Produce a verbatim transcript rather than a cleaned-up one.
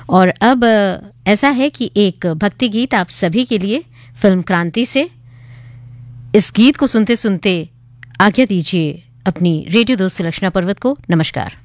और अब ऐसा है कि एक भक्ति गीत आप सभी के लिए फिल्म क्रांति से। इस गीत को सुनते सुनते आज्ञा दीजिए अपनी रेडियो दोस्त सुलक्षणा पर्वत को। नमस्कार।